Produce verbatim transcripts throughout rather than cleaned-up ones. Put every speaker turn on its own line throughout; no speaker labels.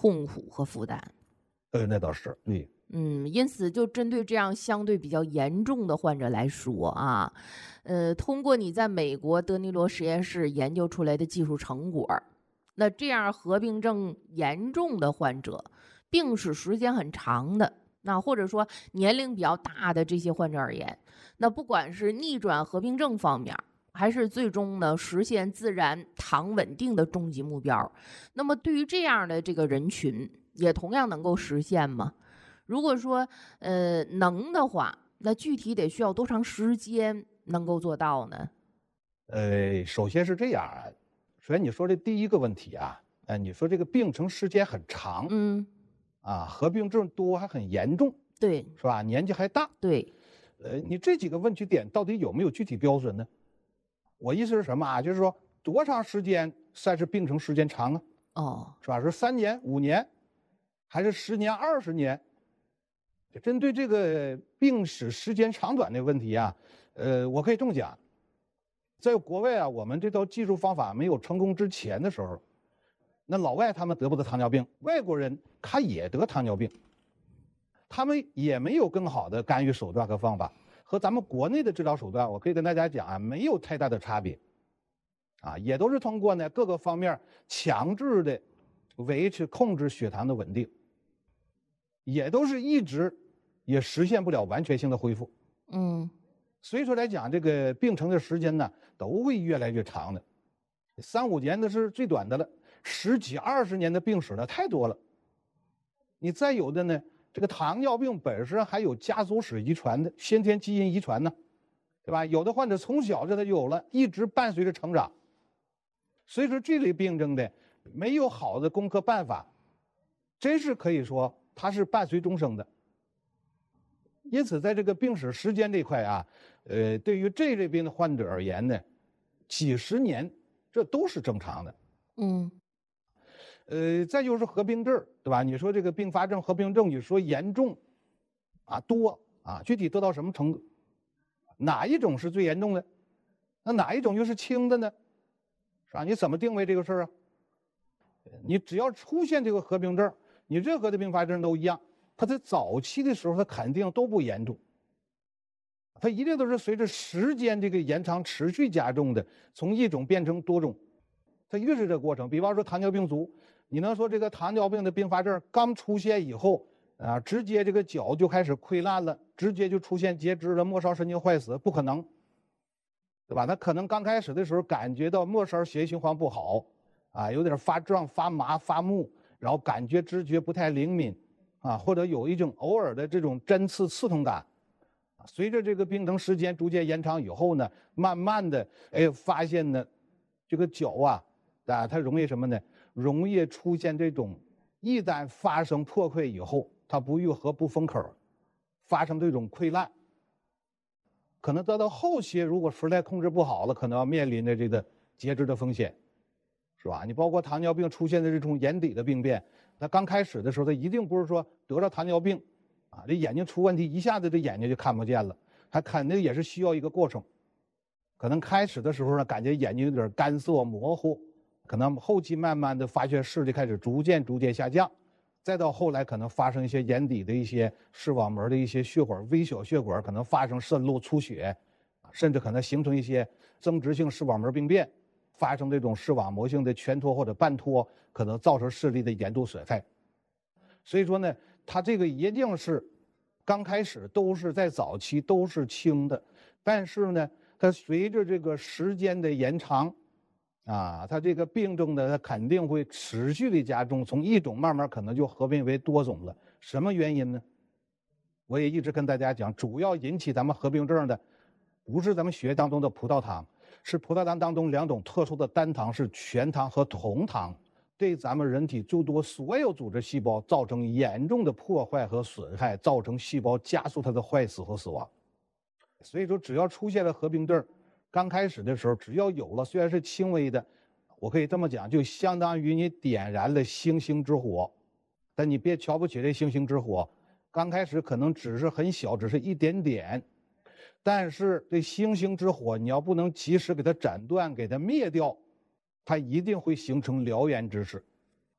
痛苦和负担。
呃，那倒是，对。
嗯，因此就针对这样相对比较严重的患者来说啊，呃，通过你在美国德尼罗实验室研究出来的技术成果，那这样合并症严重的患者，病史时间很长的，那或者说年龄比较大的这些患者而言，那不管是逆转合并症方面，还是最终呢实现自然糖稳定的终极目标，那么对于这样的这个人群，也同样能够实现吗？如果说呃能的话，那具体得需要多长时间能够做到呢？
呃，首先是这样啊，首先你说这第一个问题啊，呃，你说这个病程时间很长，
嗯，
啊，合并症多还很严重，
对，
是吧？年纪还大，
对，
呃，你这几个问题点到底有没有具体标准呢？我意思是什么啊？就是说多长时间算是病程时间长啊？
哦，
是吧？是三年、五年，还是十年、二十年？针对这个病史时间长短的问题啊，呃，我可以这么讲，在国外啊，我们这套技术方法没有成功之前的时候，那老外他们得不得糖尿病？外国人他也得糖尿病，他们也没有更好的干预手段和方法，和咱们国内的治疗手段，我可以跟大家讲啊，没有太大的差别，啊，也都是通过呢各个方面强制的维持控制血糖的稳定，也都是一直也实现不了完全性的恢复。
嗯，
所以说来讲，这个病程的时间呢都会越来越长的，三五年的是最短的了，十几二十年的病史呢太多了。你再有的呢，这个糖尿病本身还有家族史遗传的先天基因遗传呢，对吧？有的患者从小这他就有了，一直伴随着成长。所以说这类病症的没有好的攻克办法，真是可以说它是伴随终生的。因此，在这个病史时间这块啊，呃，对于这类病的患者而言呢，几十年这都是正常的。
嗯，
呃，再就是合并症，对吧？你说这个并发症、合并症，你说严重啊多啊，具体得到什么程度？哪一种是最严重的？那哪一种又是轻的呢？是吧？你怎么定位这个事儿啊？你只要出现这个合并症，你任何的并发症都一样。它在早期的时候，它肯定都不严重，它一定都是随着时间这个延长持续加重的，从一种变成多种，它一定是这个过程。比方说糖尿病足，你能说这个糖尿病的并发症刚出现以后啊，直接这个脚就开始溃烂了，直接就出现截肢了，末梢神经坏死？不可能，对吧？他可能刚开始的时候感觉到末梢血液循环不好，啊，有点发胀、发麻、发木，然后感觉知觉不太灵敏。啊，或者有一种偶尔的这种针刺刺痛感，随着这个病程时间逐渐延长以后呢，慢慢的，哎，发现呢，这个脚啊，啊，它容易什么呢？容易出现这种，一旦发生破溃以后，它不愈合不封口，发生这种溃烂，可能到到后期，如果实在控制不好了，可能要面临着这个截肢的风险，是吧？你包括糖尿病出现的这种眼底的病变。他刚开始的时候，他一定不是说得了糖尿病，啊，这眼睛出问题，一下子这眼睛就看不见了，他肯定也是需要一个过程。可能开始的时候呢，感觉眼睛有点干涩模糊，可能后期慢慢的发现视力开始逐渐逐渐下降，再到后来可能发生一些眼底的一些视网膜的一些血管微小血管可能发生渗漏出血，甚至可能形成一些增殖性视网膜病变。发生这种视网膜性的全脱或者半脱，可能造成视力的严重损害。所以说呢，它这个一定是刚开始都是在早期都是轻的，但是呢，它随着这个时间的延长，啊，它这个病症呢，它肯定会持续的加重，从一种慢慢可能就合并为多种了。什么原因呢？我也一直跟大家讲，主要引起咱们合并症的，不是咱们血液当中的葡萄糖。是葡萄糖当中两种特殊的单糖，是全糖和酮糖，对咱们人体诸多所有组织细胞造成严重的破坏和损害，造成细胞加速它的坏死和死亡。所以说，只要出现了合并症，刚开始的时候，只要有了，虽然是轻微的，我可以这么讲，就相当于你点燃了星星之火，但你别瞧不起这星星之火，刚开始可能只是很小，只是一点点。但是这星星之火，你要不能及时给它斩断、给它灭掉，它一定会形成燎原之势。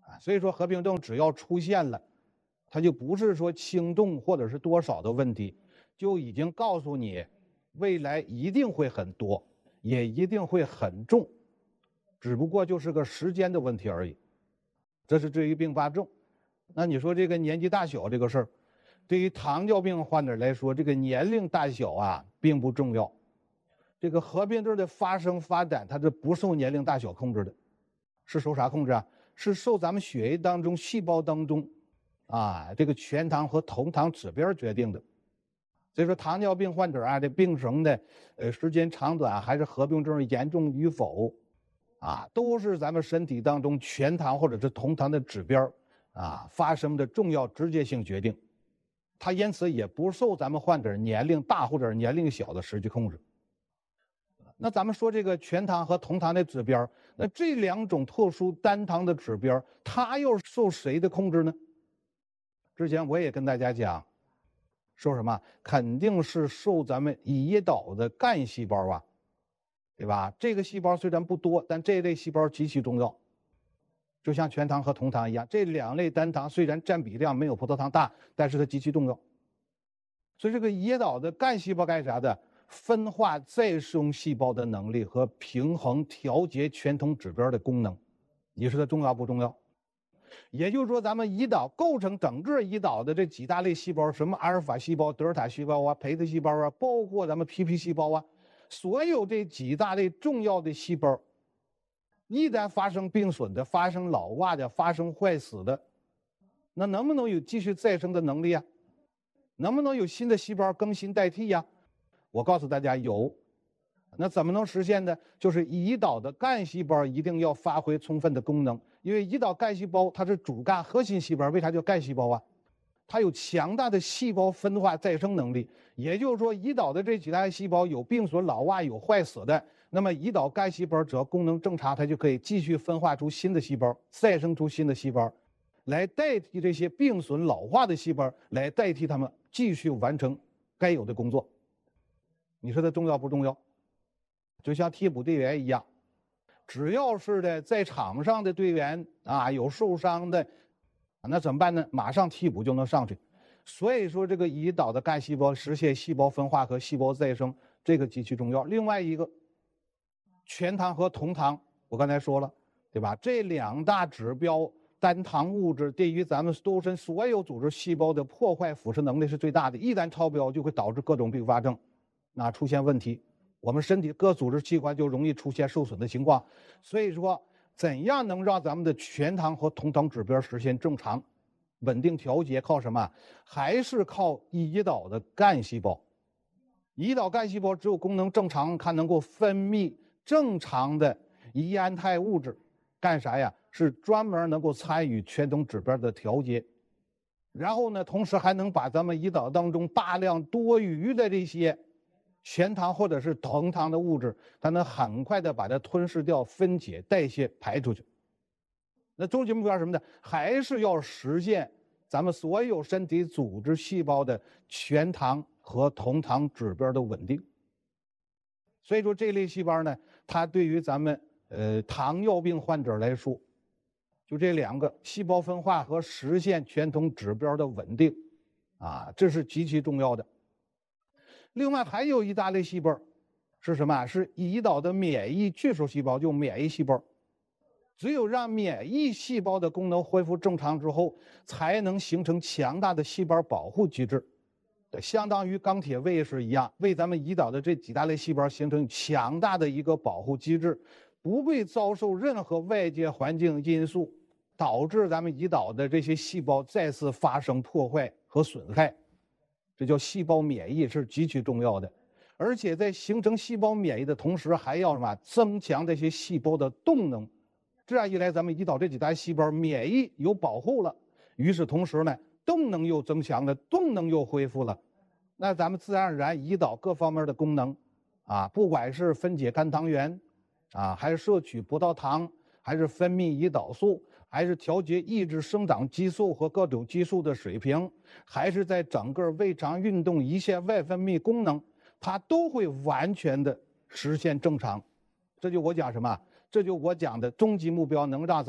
啊，所以说合并症只要出现了，它就不是说轻重或者是多少的问题，就已经告诉你未来一定会很多，也一定会很重，只不过就是个时间的问题而已。这是至于并发症。那你说这个年纪大小这个事儿，对于糖尿病患者来说，这个年龄大小啊并不重要。这个合并症的发生发展，它是不受年龄大小控制的，是受啥控制啊？是受咱们血液当中细胞当中啊这个全糖和同糖指标决定的。所以说糖尿病患者啊，这病程的呃时间长短，还是合并症严重与否，啊，都是咱们身体当中全糖或者是同糖的指标啊发生的重要直接性决定。它因此也不受咱们患者年龄大或者年龄小的实际控制。那咱们说这个全糖和同糖的指标，那这两种特殊单糖的指标，它又受谁的控制呢？之前我也跟大家讲，受什么？肯定是受咱们胰岛的干细胞啊，对吧？这个细胞虽然不多，但这类细胞极其重要。就像全糖和同糖一样，这两类单糖虽然占比量没有葡萄糖大，但是它极其重要。所以这个胰岛的干细胞干啥的？分化再生细胞的能力和平衡调节全酮指标的功能，你说它重要不重要？也就是说，咱们胰岛构成整个胰岛的这几大类细胞，什么阿尔法细胞、德尔塔细胞啊、培特细胞啊，包括咱们 P P 细胞啊，所有这几大类重要的细胞，一旦发生病损的、发生老化的、发生坏死的，那能不能有继续再生的能力啊？能不能有新的细胞更新代替呀？我告诉大家有。那怎么能实现呢？就是胰岛的干细胞一定要发挥充分的功能，因为胰岛干细胞它是主干核心细胞，为啥叫干细胞啊？它有强大的细胞分化再生能力，也就是说，胰岛的这几大细胞有病损、老化、有坏死的，那么胰岛干细胞只要功能正常，它就可以继续分化出新的细胞，再生出新的细胞，来代替这些病损老化的细胞，来代替它们继续完成该有的工作。你说它重要不重要？就像替补队员一样，只要是的在场上的队员啊有受伤的，那怎么办呢？马上替补就能上去。所以说，这个胰岛的干细胞实现细胞分化和细胞再生，这个极其重要。另外一个，全糖和同糖，我刚才说了，对吧？这两大指标单糖物质对于咱们周身所有组织细胞的破坏腐蚀能力是最大的，一旦超标就会导致各种并发症，那出现问题，我们身体各组织器官就容易出现受损的情况。所以说，怎样能让咱们的全糖和同糖指标实现正常稳定调节？靠什么？还是靠胰岛的干细胞。胰岛干细胞只有功能正常，它能够分泌正常的胰胺肽物质，干啥呀？是专门能够参与全酮指标的调节。然后呢，同时还能把咱们胰岛当中大量多余的这些全糖或者是同糖的物质，它能很快的把它吞噬掉、分解、代谢、排出去。那终极目标是什么呢？还是要实现咱们所有身体组织细胞的全糖和同糖指标的稳定。所以说，这类细胞呢，它对于咱们呃糖尿病患者来说，就这两个细胞分化和实现全酮指标的稳定，啊，这是极其重要的。另外还有一大类细胞是什么？是胰岛的免疫巨噬细胞，就免疫细胞。只有让免疫细胞的功能恢复正常之后，才能形成强大的细胞保护机制，相当于钢铁卫士一样，为咱们胰岛的这几大类细胞形成强大的一个保护机制，不会遭受任何外界环境因素导致咱们胰岛的这些细胞再次发生破坏和损害。这叫细胞免疫，是极其重要的。而且在形成细胞免疫的同时，还要什么？增强这些细胞的动能。这样一来，咱们胰岛这几大细胞免疫有保护了，与此同时呢，动能又增强了，动能又恢复了，那咱们自然而然胰岛各方面的功能，啊，不管是分解肝糖原，啊，还是摄取葡萄糖，还是分泌胰岛素，还是调节抑制生长激素和各种激素的水平，还是在整个胃肠运动、胰腺外分泌功能，它都会完全的实现正常。这就我讲什么？这就我讲的终极目标，能让咱们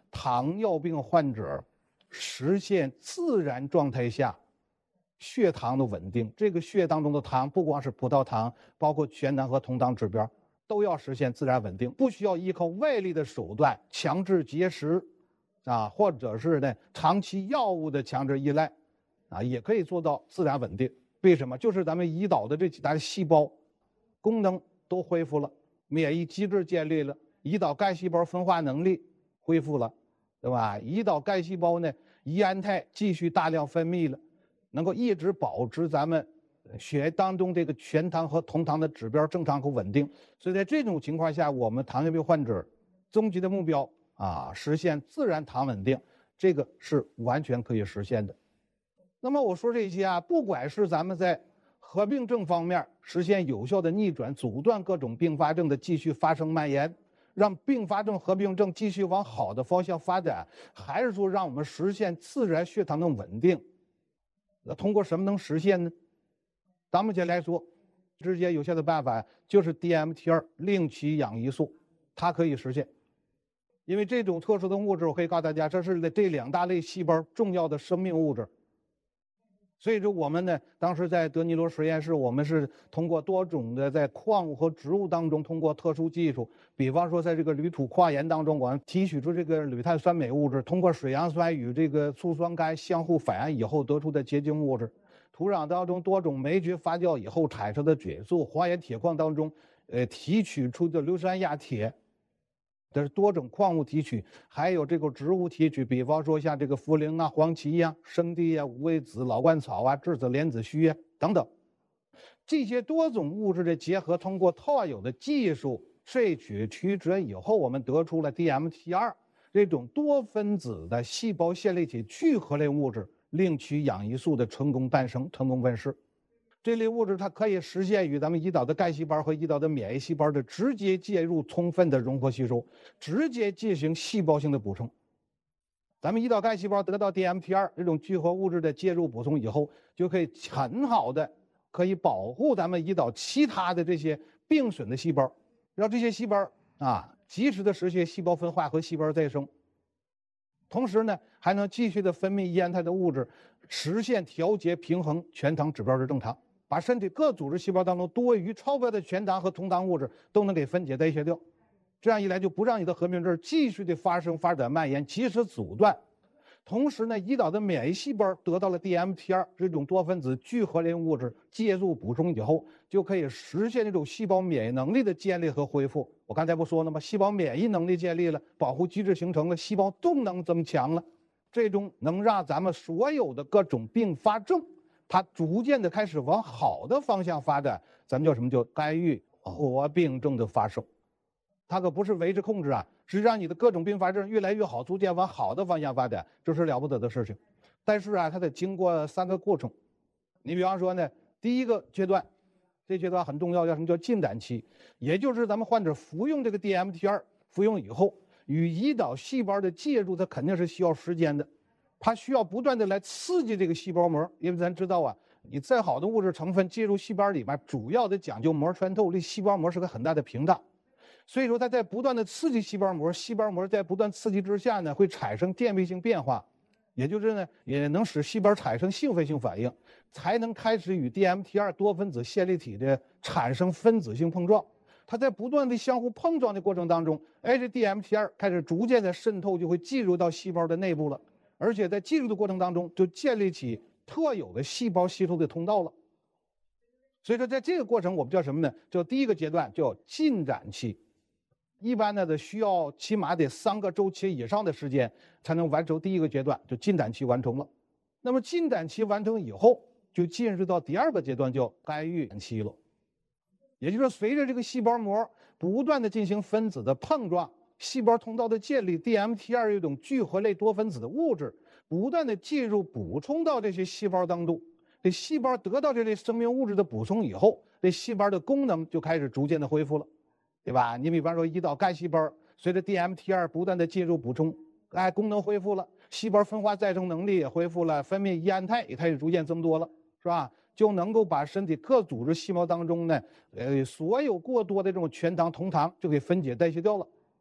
糖尿病患者实现自然状态下血糖的稳定。这个血当中的糖不光是葡萄糖，包括全糖和酮糖指标都要实现自然稳定，不需要依靠外力的手段强制节食啊，或者是呢长期药物的强制依赖啊，也可以做到自然稳定。为什么？就是咱们胰岛的这几大细胞功能都恢复了，免疫机制建立了，胰岛干细胞分化能力恢复了，对吧？胰岛干细胞呢，胰氨肽继续大量分泌了，能够一直保持咱们血液当中这个全糖和酮糖的指标正常和稳定。所以在这种情况下，我们糖尿病患者终极的目标啊，实现自然糖稳定，这个是完全可以实现的。那么我说这些啊，不管是咱们在合并症方面实现有效的逆转，阻断各种并发症的继续发生蔓延，让并发症合并症继续往好的方向发展，还是说让我们实现自然血糖的稳定，那通过什么能实现呢？到目前来说，直接有效的办法就是 D M T 二 另取氧胰素，它可以实现。因为这种特殊的物质，我可以告诉大家，这是这两大类细胞重要的生命物质。所以说我们呢，当时在德尼罗实验室，我们是通过多种的在矿物和植物当中，通过特殊技术，比方说在这个铝土矿岩当中，我们提取出这个铝碳酸镁物质，通过水杨酸与这个醋酸酐相互反应以后得出的结晶物质，土壤当中多种酶菌发酵以后产生的碘素，黄岩铁矿当中，呃提取出的硫酸亚铁。这是多种矿物提取，还有这个植物提取，比方说像这个茯苓啊、黄芪呀、生地呀、五味子、老鹳草啊、栀子、莲子须啊等等，这些多种物质的结合，通过特有的技术萃取曲折以后，我们得出了 D M T 二 这种多分子的细胞线粒体聚合类物质另取氧胰素的成功诞生、成功问世。这类物质它可以实现与咱们胰岛的干细胞和胰岛的免疫细胞的直接介入，充分的融合吸收，直接进行细胞性的补充。咱们胰岛干细胞得到 D M T 二 这种聚合物质的介入补充以后，就可以很好的可以保护咱们胰岛其他的这些病损的细胞，让这些细胞啊及时的实现细胞分化和细胞再生。同时呢，还能继续的分泌胰氨肽的物质，实现调节平衡全糖指标的正常。把身体各组织细胞当中多余超标的全糖和酮糖物质都能给分解代谢掉，这样一来就不让你的合并症继续的发生发展蔓延，及时阻断。同时呢，胰岛的免疫细胞得到了 D M T 二 这种多分子聚合类物质介入补充以后，就可以实现这种细胞免疫能力的建立和恢复。我刚才不说了吗？细胞免疫能力建立了，保护机制形成了，细胞动能增强了，这种能让咱们所有的各种并发症它逐渐的开始往好的方向发展，咱们叫什么？叫干预合并症的发生。它可不是维持控制啊，是让你的各种并发症越来越好，逐渐往好的方向发展，这是了不得的事情。但是啊，它得经过三个过程。你比方说呢，第一个阶段，这阶段很重要，叫什么？叫进展期，也就是咱们患者服用这个 D M T 二 服用以后，与胰岛细胞的介入，它肯定是需要时间的。它需要不断的来刺激这个细胞膜，因为咱知道啊，你再好的物质成分进入细胞里面，主要的讲究膜穿透，这细胞膜是个很大的屏障，所以说它在不断的刺激细胞膜，细胞膜在不断刺激之下呢，会产生电位性变化，也就是呢，也能使细胞产生兴奋性反应，才能开始与 D M T 二 多分子线粒体的产生分子性碰撞。它在不断的相互碰撞的过程当中，哎，这 D M T 二 开始逐渐的渗透，就会进入到细胞的内部了。而且在进入的过程当中，就建立起特有的细胞吸收的通道了。所以说，在这个过程，我们叫什么呢？叫第一个阶段叫进展期。一般呢，得需要起码得三个周期以上的时间，才能完成第一个阶段，就进展期完成了。那么进展期完成以后，就进入到第二个阶段，叫干预期了。也就是说，随着这个细胞膜不断的进行分子的碰撞，细胞通道的建立 ，D M T 二 这种聚合类多分子的物质不断的进入补充到这些细胞当中，这细胞得到这类生命物质的补充以后，这细胞的功能就开始逐渐的恢复了，对吧？你比方说胰岛干细胞，随着 D M T 二 不断的进入补充，哎，功能恢复了，细胞分化再生能力也恢复了，分泌胰氨肽也开始逐渐增多了，是吧？就能够把身体各组织细胞当中呢，呃，所有过多的这种全糖、酮糖就给分解代谢掉了。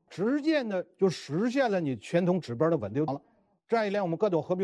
直接呢就实现了你全通指标的稳定了。这样一来，我们各种合并。